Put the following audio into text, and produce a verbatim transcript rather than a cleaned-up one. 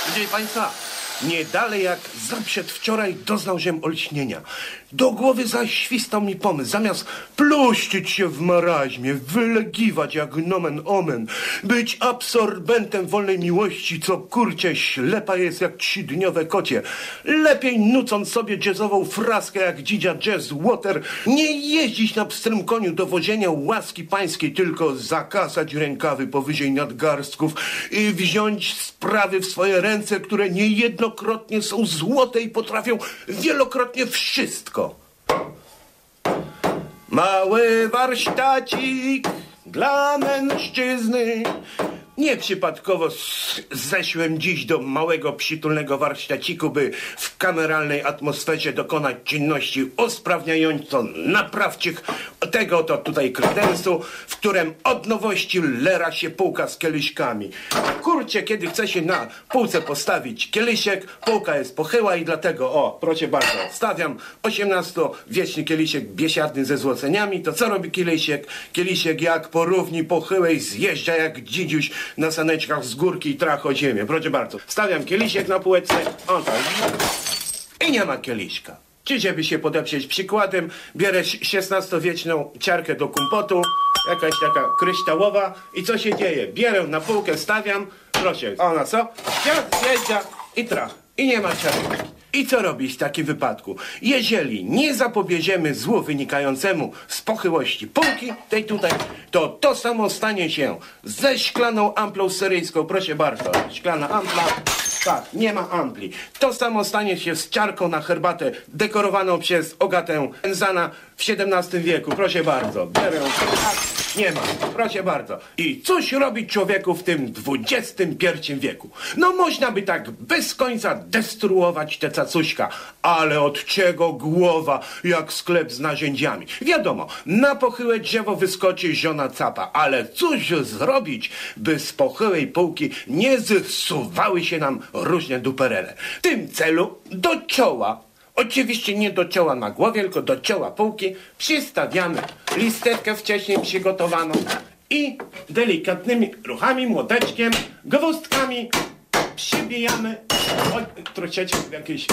Widzieli Państwa, nie dalej jak zaprzedwczoraj doznał się olśnienia. Do głowy zaświstał mi pomysł. Zamiast pluścić się w maraźmie, wylegiwać jak nomen omen, być absorbentem wolnej miłości, co kurcie ślepa jest jak trzydniowe kocie. Lepiej nucąc sobie jazzową fraskę jak dzidzia Jazz Water, nie jeździć na pstrym koniu do wozienia łaski pańskiej, tylko zakasać rękawy powyżej nadgarstków i wziąć sprawy w swoje ręce, które niejednokrotnie są złote i potrafią wielokrotnie wszystko. Mały warsztacik dla mężczyzny. Nieprzypadkowo zeszłem dziś do małego, przytulnego warsztaciku, by w kameralnej atmosferze dokonać czynności usprawniająco-naprawczych tego oto tutaj kredensu, w którym od nowości lera się półka z kieliszkami. Kurczę, kiedy chce się na półce postawić kieliszek, półka jest pochyła i dlatego, o, proszę bardzo, stawiam osiemnastowieczny kieliszek biesiadny ze złoceniami, to co robi kieliszek? Kieliszek jak po równi pochyłej zjeżdża jak dzidziuś na saneczkach z górki i trach o ziemię. Proszę bardzo, stawiam kieliszek na półeczce, on tak, i nie ma kieliszka. Czy żeby się podeprzeć przykładem, bierę szesnastowieczną ciarkę do kompotu, jakaś taka kryształowa i co się dzieje? Bierę na półkę, stawiam, proszę, ona co? Zjeżdża i trach, i nie ma ciarki. I co robić w takim wypadku? Jeżeli nie zapobierzemy złu wynikającemu z pochyłości półki, tej tutaj, to to samo stanie się ze szklaną amplą seryjską. Proszę bardzo, szklana ampla, tak, nie ma ampli. To samo stanie się z ciarką na herbatę dekorowaną przez Ogatę Penzana w siedemnastym wieku. Proszę bardzo, biorę, tak, nie ma, proszę bardzo. I cóż robić człowieku w tym dwudziestym pierwszym wieku? No można by tak bez końca destruować te cacuśka, ale od czego głowa, jak sklep z narzędziami? Wiadomo, na pochyłe drzewo wyskoczy żona capa, ale cóż zrobić, by z pochyłej półki nie zsuwały się nam różne duperele? W tym celu do czoła, oczywiście nie do czoła na głowie, tylko do czoła półki, przystawiamy listewkę wcześniej przygotowaną i delikatnymi ruchami, młoteczkiem, gwozdkami przybijamy, o, troszeczkę jakieś